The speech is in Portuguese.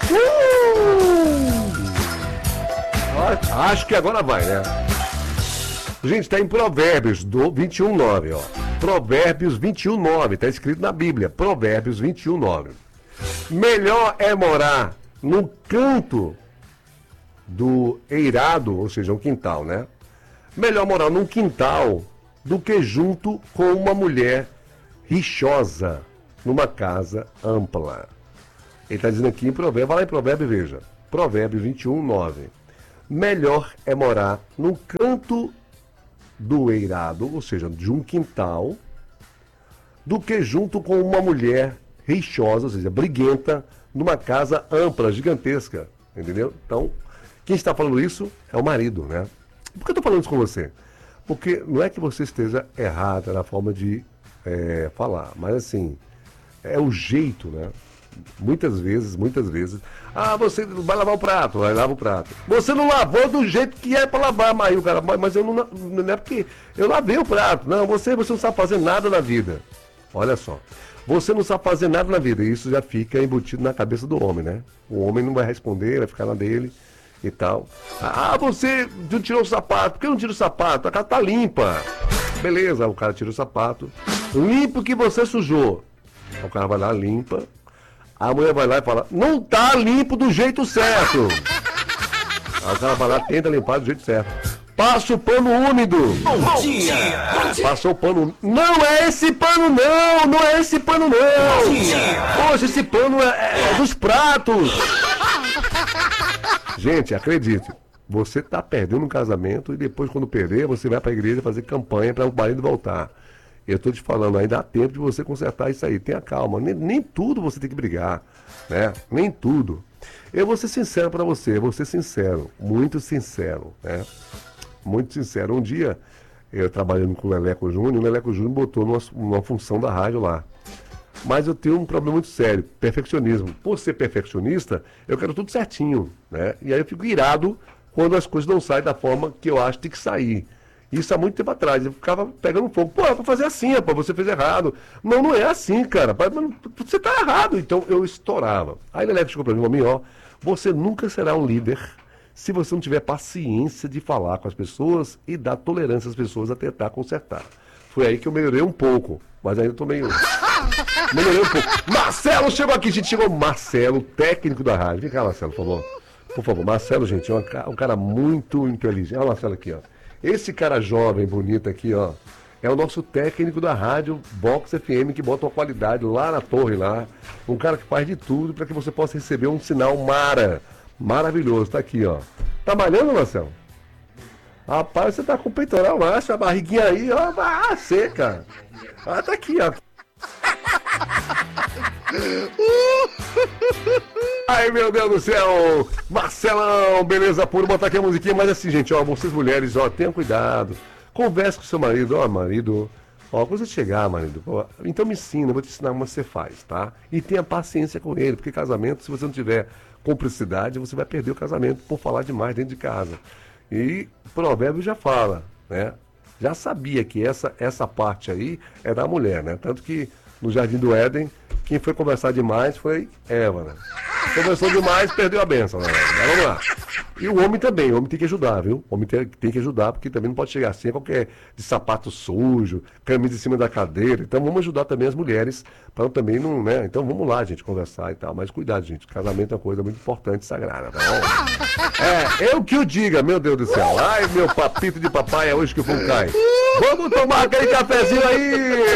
Acho que agora vai, né? Gente, está em Provérbios 21:9, ó. Provérbios 21:9, está escrito na Bíblia. Provérbios 21:9. Melhor é morar no canto do eirado, ou seja, um quintal, né? Melhor morar num quintal do que junto com uma mulher rixosa numa casa ampla. Ele está dizendo aqui em Provérbios, vai lá em Provérbios e veja. Provérbios 21:9. Melhor é morar num canto do eirado, ou seja, de um quintal, do que junto com uma mulher rixosa, ou seja, briguenta, numa casa ampla, gigantesca, entendeu? Então, quem está falando isso é o marido, né? Por que eu estou falando isso com você? Porque não é que você esteja errada na forma de falar, mas assim, é o jeito, né? Muitas vezes, você vai lavar o prato, vai lavar o prato. Você não lavou do jeito que é para lavar, mas o cara, mas eu não é porque eu lavei o prato. Não, você não sabe fazer nada na vida. Olha só, você não sabe fazer nada na vida, e isso já fica embutido na cabeça do homem, né? O homem não vai responder, vai ficar na dele e tal. Você não tirou o sapato, por que não tira o sapato? A casa tá limpa. Beleza, o cara tira o sapato, limpa o que você sujou. O cara vai lá, limpa. A mulher vai lá e fala, não tá limpo do jeito certo. Aí o cara vai lá, tenta limpar do jeito certo. Passa o pano úmido. Bom dia. Passou o pano úmido. Não é esse pano não, não é esse pano não. Poxa, esse pano é dos pratos. Gente, acredite, você tá perdendo um casamento e depois quando perder, você vai pra igreja fazer campanha para o marido voltar. Eu tô te falando, ainda há tempo de você consertar isso aí. Tenha calma, nem tudo você tem que brigar, né? Nem tudo. Eu vou ser sincero para você, vou ser sincero, muito sincero, né? Muito sincero. Um dia, eu trabalhando com o Leleco Júnior, o Leleco Júnior botou numa função da rádio lá. Mas eu tenho um problema muito sério, perfeccionismo. Por ser perfeccionista, eu quero tudo certinho, né? E aí eu fico irado quando as coisas não saem da forma que eu acho que tem que sair. Isso há muito tempo atrás, eu ficava pegando fogo. Pô, é pra fazer assim, pô, você fez errado. Não, não é assim, cara. Você tá errado. Então eu estourava. Aí o Leleco chegou pra mim, ó, você nunca será um líder se você não tiver paciência de falar com as pessoas e dar tolerância às pessoas a tentar consertar. Foi aí que eu melhorei um pouco, mas ainda tô meio... Melhorei um pouco. Marcelo chegou aqui, gente. Chegou Marcelo, técnico da rádio. Vem cá, Marcelo, por favor. Por favor, Marcelo, gente, é um cara muito inteligente. Olha o Marcelo aqui, ó. Esse cara jovem, bonito aqui, ó, é o nosso técnico da rádio Box FM, que bota uma qualidade lá na torre, lá. Um cara que faz de tudo para que você possa receber um sinal maravilhoso. Tá aqui, ó. Tá malhando, Marcelo? Rapaz, você tá com o peitoral macho, a barriguinha aí, ó, seca. Tá aqui, ó. Ai, meu Deus do céu. Marcelão, beleza pura. Botar aqui a musiquinha, mas assim, gente, ó, vocês mulheres, ó, tenham cuidado. Converse com seu marido, ó, marido. Ó, quando você chegar, marido, ó, então me ensina, eu vou te ensinar como você faz, tá? E tenha paciência com ele, porque casamento, se você não tiver cumplicidade, você vai perder o casamento por falar demais dentro de casa. E Provérbio já fala, né? Já sabia que essa parte aí é da mulher, né? Tanto que no Jardim do Éden, quem foi conversar demais foi Eva, né? Conversou demais, perdeu a bênção, né? Mas vamos lá. E o homem também, o homem tem que ajudar, viu? O homem tem que ajudar, porque também não pode chegar assim, qualquer de sapato sujo, camisa em cima da cadeira. Então vamos ajudar também as mulheres, para também não, né? Então vamos lá, gente, conversar e tal. Mas cuidado, gente, casamento é uma coisa muito importante e sagrada, tá bom? Eu que o diga, meu Deus do céu. Ai, meu papito de papai, é hoje que o fogo cai. Vamos tomar aquele cafezinho aí!